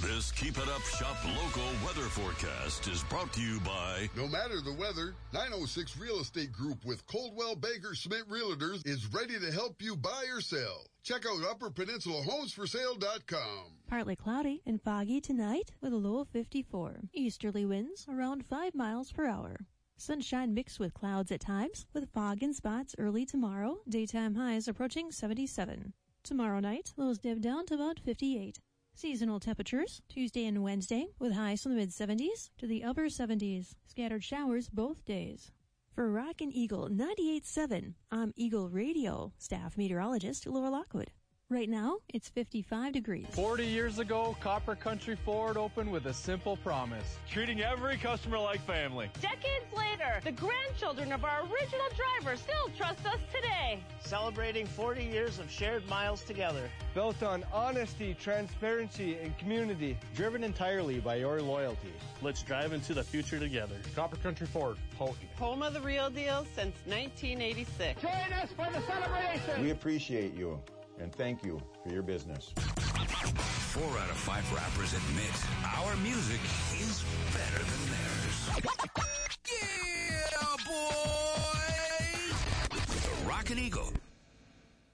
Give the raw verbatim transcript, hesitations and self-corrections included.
This Keep It Up Shop local weather forecast is brought to you by... No matter the weather, nine oh six Real Estate Group with Coldwell Banker Smith Realtors is ready to help you buy or sell. Check out upper peninsula homes for sale dot com. Partly cloudy and foggy tonight with a low of fifty-four. Easterly winds around five miles per hour. Sunshine mixed with clouds at times with fog in spots early tomorrow. Daytime highs approaching seventy-seven. Tomorrow night, lows dip down to about fifty-eight. Seasonal temperatures, Tuesday and Wednesday, with highs from the mid-seventies to the upper seventies. Scattered showers both days. For Rockin' Eagle ninety-eight point seven, I'm Eagle Radio staff meteorologist Laura Lockwood. Right now, it's fifty-five degrees. forty years ago, Copper Country Ford opened with a simple promise. Treating every customer like family. Decades later, the grandchildren of our original driver still trust us today. Celebrating forty years of shared miles together. Built on honesty, transparency, and community. Driven entirely by your loyalty. Let's drive into the future together. Copper Country Ford, Houghton. Home of the real deal since nineteen eighty-six. Join us for the celebration. We appreciate you. And thank you for your business. Four out of five rappers admit our music is better than theirs. Yeah, boy! The Rockin' Eagle